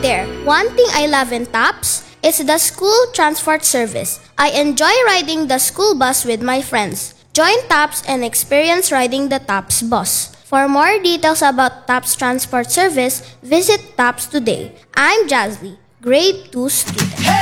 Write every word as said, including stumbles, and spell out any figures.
there! One thing I love in TAPS is the school transport service. I enjoy riding the school bus with my friends. Join TAPS and experience riding the TAPS bus. For more details about TAPS transport service, visit TAPS today. I'm Jazly, grade two student.